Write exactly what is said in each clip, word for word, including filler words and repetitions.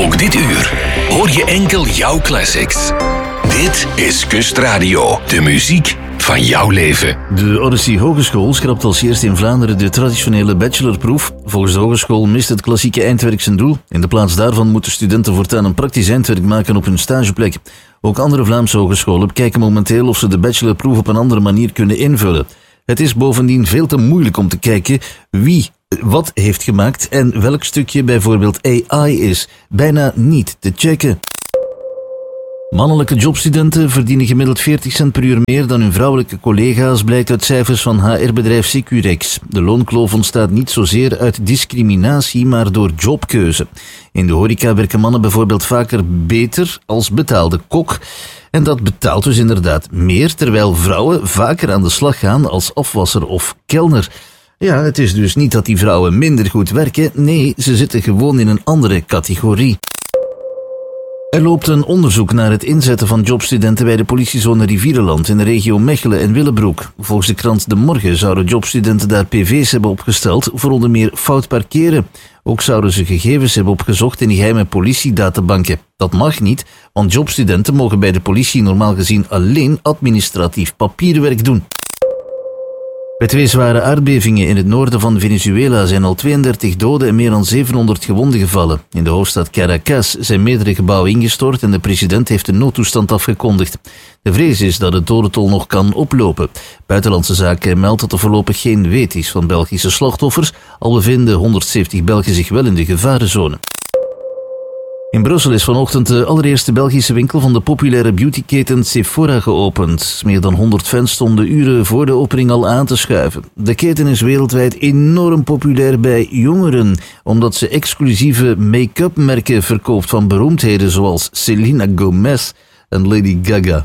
Ook dit uur hoor je enkel jouw classics. Dit is Kustradio, de muziek van jouw leven. De Odyssey Hogeschool schrapt als eerst in Vlaanderen de traditionele bachelorproef. Volgens de hogeschool mist het klassieke eindwerk zijn doel. In de plaats daarvan moeten studenten voortaan een praktisch eindwerk maken op hun stageplek. Ook andere Vlaamse hogescholen bekijken momenteel of ze de bachelorproef op een andere manier kunnen invullen. Het is bovendien veel te moeilijk om te kijken wie wat heeft gemaakt en welk stukje bijvoorbeeld A I is. Bijna niet te checken. Mannelijke jobstudenten verdienen gemiddeld veertig cent per uur meer dan hun vrouwelijke collega's, blijkt uit cijfers van H R-bedrijf Securex. De loonkloof ontstaat niet zozeer uit discriminatie, maar door jobkeuze. In de horeca werken mannen bijvoorbeeld vaker beter als betaalde kok. En dat betaalt dus inderdaad meer, terwijl vrouwen vaker aan de slag gaan als afwasser of kelner. Ja, het is dus niet dat die vrouwen minder goed werken, nee, ze zitten gewoon in een andere categorie. Er loopt een onderzoek naar het inzetten van jobstudenten bij de politiezone Rivierenland in de regio Mechelen en Willebroek. Volgens de krant De Morgen zouden jobstudenten daar P V's hebben opgesteld voor onder meer fout parkeren. Ook zouden ze gegevens hebben opgezocht in geheime politiedatabanken. Dat mag niet, want jobstudenten mogen bij de politie normaal gezien alleen administratief papierwerk doen. Bij twee zware aardbevingen in het noorden van Venezuela zijn al tweeëndertig doden en meer dan zevenhonderd gewonden gevallen. In de hoofdstad Caracas zijn meerdere gebouwen ingestort en de president heeft een noodtoestand afgekondigd. De vrees is dat het dodentol nog kan oplopen. Buitenlandse Zaken meldt dat er voorlopig geen weet is van Belgische slachtoffers, al bevinden honderdzeventig Belgen zich wel in de gevarenzone. In Brussel is vanochtend de allereerste Belgische winkel van de populaire beautyketen Sephora geopend. Meer dan honderd fans stonden uren voor de opening al aan te schuiven. De keten is wereldwijd enorm populair bij jongeren, omdat ze exclusieve make-up merken verkoopt van beroemdheden zoals Selena Gomez en Lady Gaga.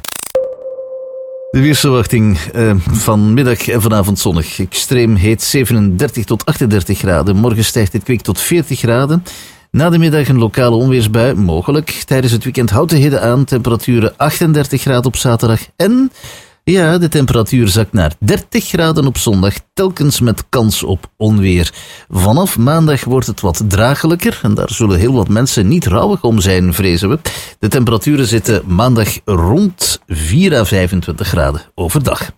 De weersverwachting uh, vanmiddag en vanavond zonnig. Extreem heet zevenendertig tot achtendertig graden. Morgen stijgt het kwik tot veertig graden. Na de middag een lokale onweersbui, mogelijk. Tijdens het weekend houdt de hitte aan, temperaturen achtendertig graden op zaterdag. En ja, de temperatuur zakt naar dertig graden op zondag, telkens met kans op onweer. Vanaf maandag wordt het wat dragelijker en daar zullen heel wat mensen niet rouwig om zijn, vrezen we. De temperaturen zitten maandag rond vier à vijfentwintig graden overdag.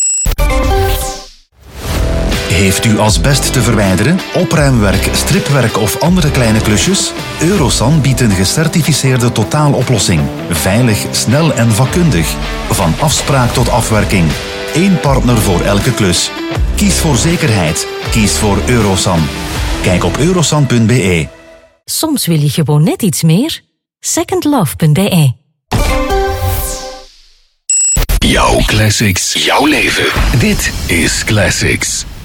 Heeft u asbest te verwijderen, opruimwerk, stripwerk of andere kleine klusjes? Eurosan biedt een gecertificeerde totaaloplossing. Veilig, snel en vakkundig. Van afspraak tot afwerking. Eén partner voor elke klus. Kies voor zekerheid. Kies voor Eurosan. Kijk op eurosan punt b e. Soms wil je gewoon net iets meer. second love punt b e. Jouw classics, jouw leven. Dit is Classics.